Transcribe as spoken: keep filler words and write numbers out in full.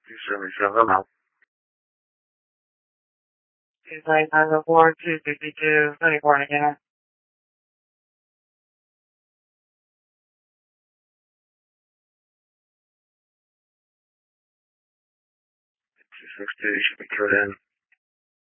two seventy-seven, out. two nine nine four, two fifty-two, ninety-four again. two sixty, should be cleared in.